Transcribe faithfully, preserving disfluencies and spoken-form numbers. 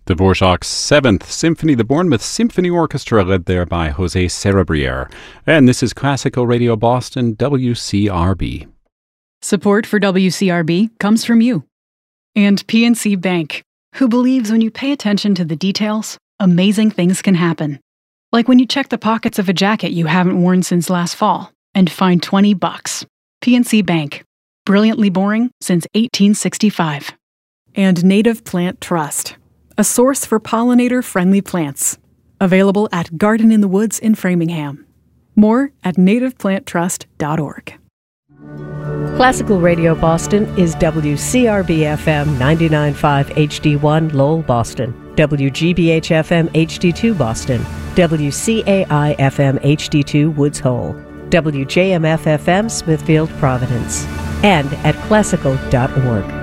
Dvorak's Seventh Symphony, the Bournemouth Symphony Orchestra, led there by Jose Cerebriere. And this is Classical Radio Boston, W C R B. Support for W C R B comes from you. And P N C Bank, who believes when you pay attention to the details, amazing things can happen. Like when you check the pockets of a jacket you haven't worn since last fall and find twenty bucks. P N C Bank. Brilliantly boring since eighteen sixty-five. And Native Plant Trust, a source for pollinator-friendly plants. Available at Garden in the Woods in Framingham. More at native plant trust dot org. Classical Radio Boston is W C R B F M ninety-nine point five H D one Lowell, Boston, W G B H F M H D two Boston, W C A I F M H D two Woods Hole, W J M F F M Smithfield, Providence, and at classical dot org.